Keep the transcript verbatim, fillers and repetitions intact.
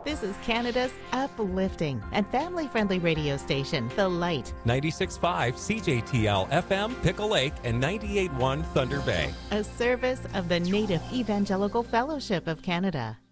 This is Canada's uplifting and family-friendly radio station, The Light. ninety-six point five C J T L F M, Pickle Lake, and ninety-eight point one Thunder Bay. A service of the Native Evangelical Fellowship of Canada.